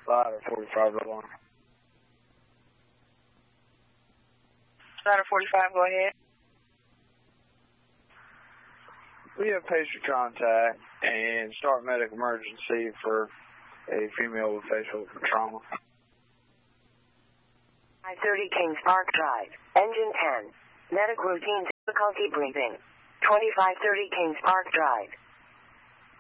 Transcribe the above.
Ladder 45 alarm. Ladder 45, go ahead. We have patient contact and start medical emergency for a female with facial trauma. 530 Kings Park Drive, engine 10. Medic routine difficulty breathing. 2530 Kings Park Drive.